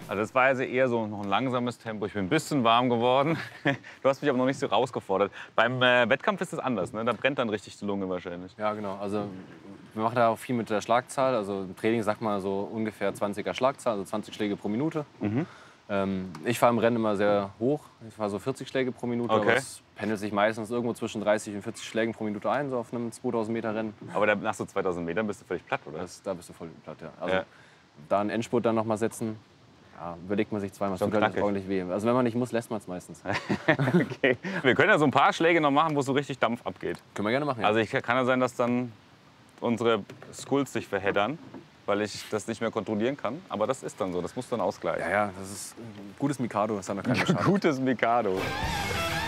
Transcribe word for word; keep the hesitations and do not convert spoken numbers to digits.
Also das war also eher so noch ein langsames Tempo. Ich bin ein bisschen warm geworden. Du hast mich aber noch nicht so rausgefordert. Beim äh, Wettkampf ist es anders, ne? Da brennt dann richtig die Lunge wahrscheinlich. Ja, genau. Also wir machen da auch viel mit der Schlagzahl. Also im Training sagt man so ungefähr zwanziger Schlagzahl, also zwanzig Schläge pro Minute. Mhm. Ähm, ich fahre im Rennen immer sehr hoch. Ich fahre so vierzig Schläge pro Minute. Okay. Aber es pendelt sich meistens irgendwo zwischen dreißig und vierzig Schlägen pro Minute ein, so auf einem zweitausend Meter Rennen. Aber da, nach so zweitausend Metern bist du völlig platt, oder? Das, da bist du voll platt, ja. Also Ja. da einen Endspurt dann noch mal setzen, ja, überlegt man sich zweimal. Es Schon tut halt knackig. ordentlich weh. Also wenn man nicht muss, lässt man es meistens. Okay. Wir können ja so ein paar Schläge noch machen, wo so richtig Dampf abgeht. Können wir gerne machen, ja. Also ich, kann ja sein, dass dann unsere Skulls sich verheddern, weil ich das nicht mehr kontrollieren kann. Aber das ist dann so, das muss dann ausgleichen. ja, ja, das ist ein gutes Mikado, das hat noch keiner geschadet. Gutes Mikado.